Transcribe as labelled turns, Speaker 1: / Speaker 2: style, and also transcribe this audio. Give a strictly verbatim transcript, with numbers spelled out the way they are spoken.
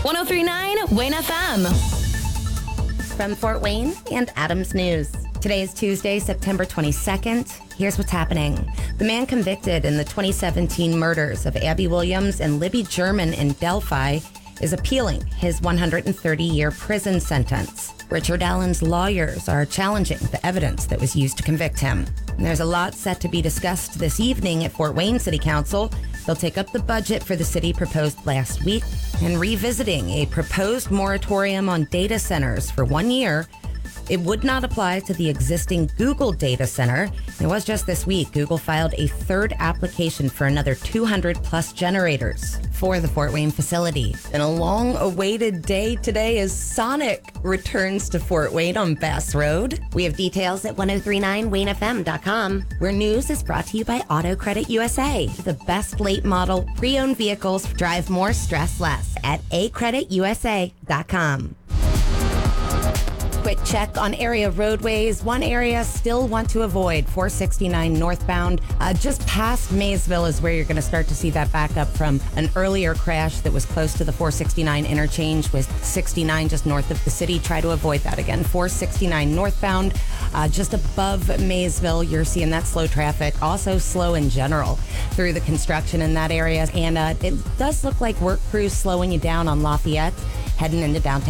Speaker 1: one oh three point nine Wayne F M.
Speaker 2: From Fort Wayne and Adams News. Today is Tuesday, September twenty-second. Here's what's happening. The man convicted in the twenty seventeen murders of Abby Williams and Libby German in Delphi is appealing his one hundred thirty-year prison sentence. Richard Allen's lawyers are challenging the evidence that was used to convict him. And there's a lot set to be discussed this evening at Fort Wayne City Council. They'll take up the budget for the city proposed last week and revisiting a proposed moratorium on data centers for one year. It would not apply to the existing Google data center. It was just this week, Google filed a third application for another two hundred plus generators for the Fort Wayne facility. And a long-awaited day today as Sonic returns to Fort Wayne on Bass Road.
Speaker 3: We have details at ten thirty-nine Wayne F M dot com.
Speaker 2: Where news is brought to you by Auto Credit U S A. The best late model pre-owned vehicles drive more, stress less at a credit u s a dot com. Quick check on area roadways. One area still want to avoid, four sixty-nine northbound. Uh, just past Maysville is where you're going to start to see that backup from an earlier crash that was close to the four sixty-nine interchange with sixty-nine just north of the city. Try to avoid that again. four sixty-nine northbound, uh, just above Maysville, you're seeing that slow traffic. Also slow in general through the construction in that area. And uh, it does look like work crews slowing you down on Lafayette, heading into downtown.